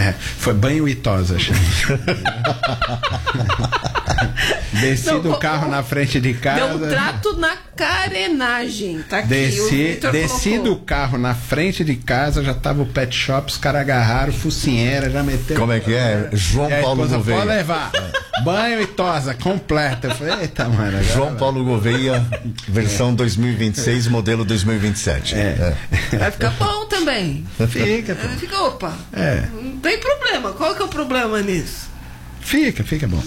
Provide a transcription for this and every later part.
Foi banho e tosa, chama. Desci do carro na frente de casa. Deu um trato na carenagem. Tá aqui, desci do carro na frente de casa, já tava o pet shop, os caras agarraram, focinheira, já meteram. Como é que é? João Paulo Gouveia. Pode levar. Banho e tosa, completa. Eu falei, eita, mano. Agora João Paulo Gouveia, versão 2026, modelo 2027. Vai ficar bom também. Fica, pô. Fica, opa. Não tem problema. Qual que é o problema nisso? Fica bom.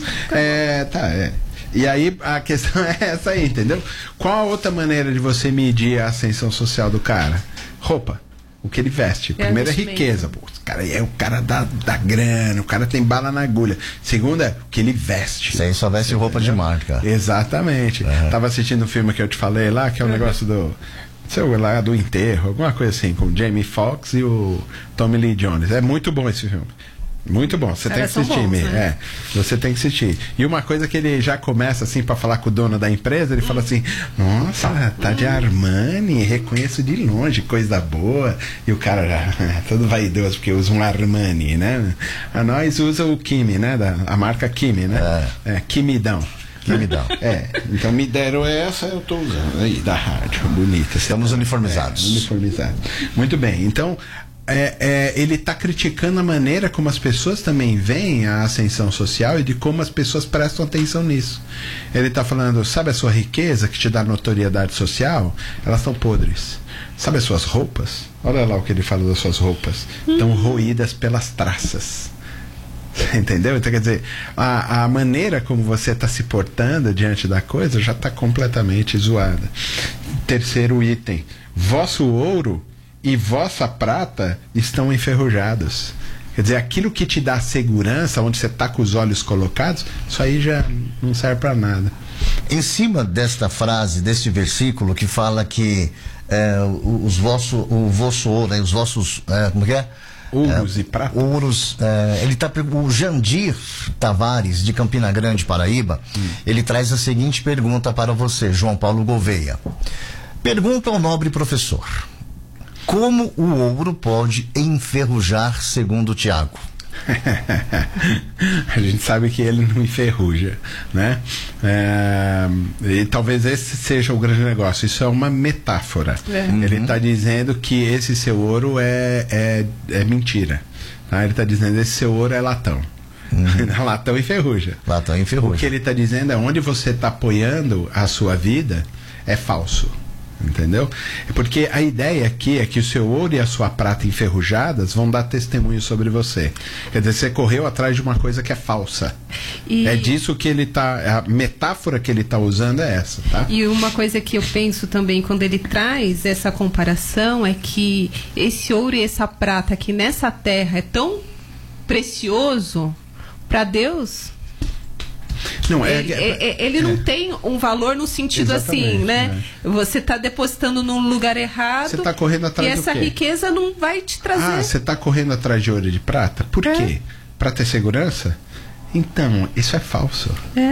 E aí a questão é essa aí, entendeu? Qual a outra maneira de você medir a ascensão social do cara? Roupa. O que ele veste. Primeiro é riqueza. Pô, o cara da grana, o cara tem bala na agulha. Segundo é o que ele veste. Isso aí só veste roupa de marca. Exatamente. Tava assistindo o filme que eu te falei lá, que é o negócio do enterro, alguma coisa assim, com o Jamie Foxx e o Tommy Lee Jones. É muito bom esse filme. Muito bom, você tem que assistir, né? Você tem que assistir. E uma coisa que ele já começa assim pra falar com o dono da empresa, ele fala assim: nossa, tá de Armani, reconheço de longe, coisa boa. E o cara já todo vaidoso porque usa um Armani, né? A nós usa o Kimi, né? A marca Kimi, né? Kimidão. Então me deram essa, eu tô usando aí da rádio, bonita. Estamos uniformizados. Uniformizados. Muito bem, então ele está criticando a maneira como as pessoas também veem a ascensão social e de como as pessoas prestam atenção nisso. Ele está falando, sabe a sua riqueza que te dá notoriedade social? Elas estão podres. Sabe as suas roupas? Olha lá o que ele fala das suas roupas. Estão roídas pelas traças. Entendeu? Então quer dizer, a maneira como você está se portando diante da coisa já está completamente zoada. Terceiro item: vosso ouro e vossa prata estão enferrujados. Quer dizer, aquilo que te dá segurança, onde você está com os olhos colocados, isso aí já não serve para nada. Em cima desta frase, deste versículo que fala que o vosso ouro, os vossos, como que é? Ouros e prata. O Jandir Tavares, de Campina Grande, Paraíba, ele traz a seguinte pergunta para você, João Paulo Gouveia. Pergunta ao nobre professor: como o ouro pode enferrujar, segundo Tiago? A gente sabe que ele não enferruja, né? E talvez esse seja o grande negócio. Isso é uma metáfora. Ele está dizendo que esse seu ouro é mentira, tá? Ele está dizendo que esse seu ouro é latão. Latão enferruja. Latão enferruja. O que ele está dizendo é onde você está apoiando a sua vida é falso. Entendeu? Porque a ideia aqui é que o seu ouro e a sua prata enferrujadas vão dar testemunho sobre você. Quer dizer, você correu atrás de uma coisa que é falsa. É disso que ele tá. A metáfora que ele tá usando é essa, tá? E uma coisa que eu penso também quando ele traz essa comparação é que esse ouro e essa prata aqui nessa terra é tão precioso para Deus. Não, ele não tem um valor no sentido assim, né? Você está depositando num lugar errado. Você está correndo atrás e essa riqueza não vai te trazer. Você está correndo atrás de ouro e de prata? Por quê? Para ter segurança? Então, isso é falso.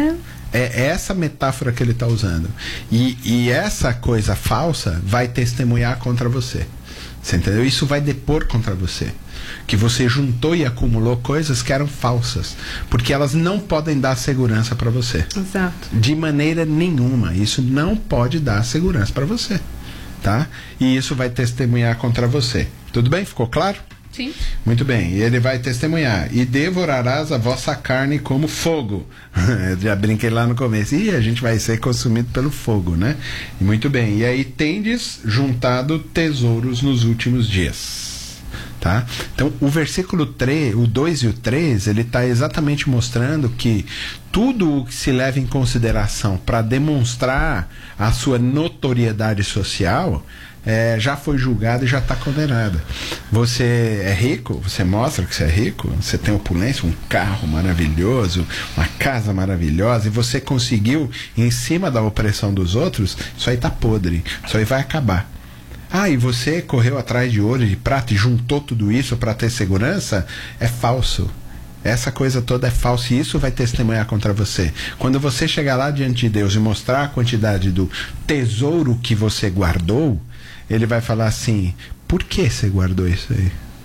É essa metáfora que ele está usando. E essa coisa falsa vai testemunhar contra você. Você entendeu? Isso vai depor contra você. Que você juntou e acumulou coisas que eram falsas. Porque elas não podem dar segurança para você. Exato. De maneira nenhuma. Isso não pode dar segurança para você. Tá? E isso vai testemunhar contra você. Tudo bem? Ficou claro? Sim. Muito bem. E ele vai testemunhar. E devorarás a vossa carne como fogo. Já brinquei lá no começo. E a gente vai ser consumido pelo fogo, né? Muito bem. E aí tendes juntado tesouros nos últimos dias. Tá? Então o versículo 3, o 2 e o 3, ele está exatamente mostrando que tudo o que se leva em consideração para demonstrar a sua notoriedade social já foi julgado e já está condenado. Você é rico, você mostra que você é rico, você tem opulência, um carro maravilhoso, uma casa maravilhosa, e você conseguiu em cima da opressão dos outros, isso aí está podre, isso aí vai acabar. E você correu atrás de ouro e de prata e juntou tudo isso para ter segurança? É falso. Essa coisa toda é falsa e isso vai testemunhar contra você. Quando você chegar lá diante de Deus e mostrar a quantidade do tesouro que você guardou, ele vai falar assim: por que você guardou isso aí?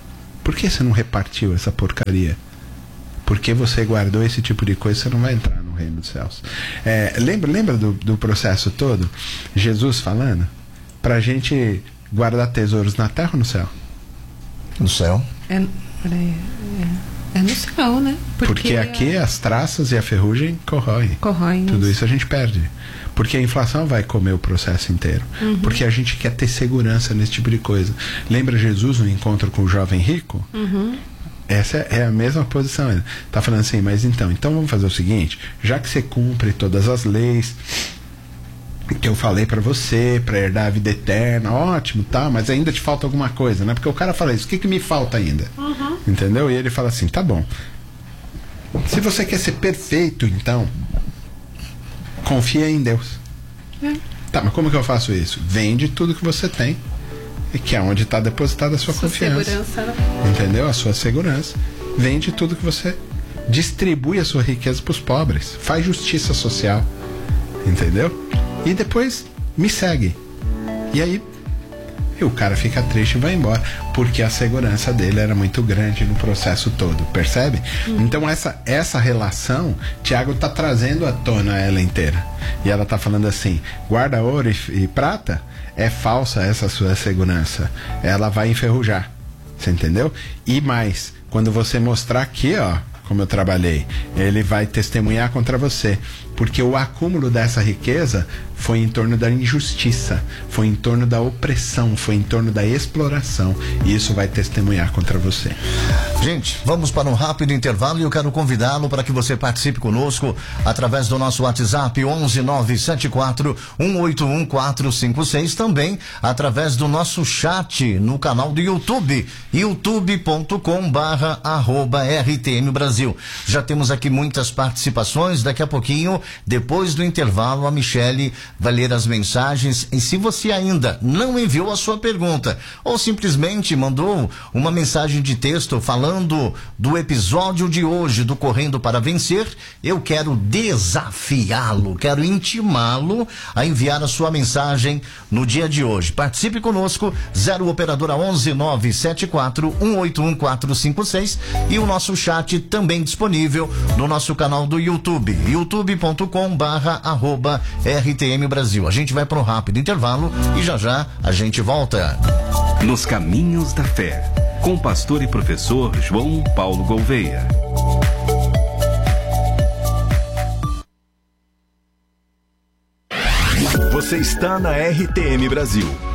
Por que você não repartiu essa porcaria? Porque você guardou esse tipo de coisa, você não vai entrar no reino dos céus. Lembra do processo todo? Jesus falando pra gente guardar tesouros na terra ou no céu? No céu. É no céu, né? Porque aqui as traças e a ferrugem corroem. Tudo isso a gente perde. Porque a inflação vai comer o processo inteiro. Porque a gente quer ter segurança nesse tipo de coisa. Lembra Jesus no encontro com o jovem rico? Essa é a mesma posição. Ele tá falando assim, mas então vamos fazer o seguinte, já que você cumpre todas as leis que eu falei pra você, pra herdar a vida eterna, ótimo, tá, mas ainda te falta alguma coisa, né? Porque o cara fala isso, o que me falta ainda? Entendeu? E ele fala assim, tá bom, se você quer ser perfeito, então confia em Deus. Tá, mas como que eu faço isso? Vende tudo que você tem, que é onde está depositada a sua confiança. Segurança, né? Entendeu? A sua segurança. Vende tudo que você... Distribui a sua riqueza para os pobres. Faz justiça social. Entendeu? E depois me segue. E aí o cara fica triste e vai embora. Porque a segurança dele era muito grande no processo todo. Percebe? Então essa relação, Tiago está trazendo à tona ela inteira. E ela está falando assim, guarda ouro e prata, é falsa essa sua segurança. Ela vai enferrujar. Você entendeu? E mais, quando você mostrar aqui, ó, como eu trabalhei, ele vai testemunhar contra você. Porque o acúmulo dessa riqueza foi em torno da injustiça, foi em torno da opressão, foi em torno da exploração. E isso vai testemunhar contra você. Gente, vamos para um rápido intervalo e eu quero convidá-lo para que você participe conosco através do nosso WhatsApp 11974181456, também através do nosso chat no canal do YouTube, youtube.com/RTM Brasil. Já temos aqui muitas participações, daqui a pouquinho, depois do intervalo, a Michele vai ler as mensagens. E se você ainda não enviou a sua pergunta ou simplesmente mandou uma mensagem de texto falando do episódio de hoje do Correndo para Vencer, eu quero desafiá-lo, quero intimá-lo a enviar a sua mensagem no dia de hoje. Participe conosco, 0 operadora 11974181456, e o nosso chat também disponível no nosso canal do YouTube, youtube.com/RTM Brasil. A gente vai para um rápido intervalo e já a gente volta. Nos Caminhos da Fé, com o pastor e professor João Paulo Gouveia. Você está na RTM Brasil.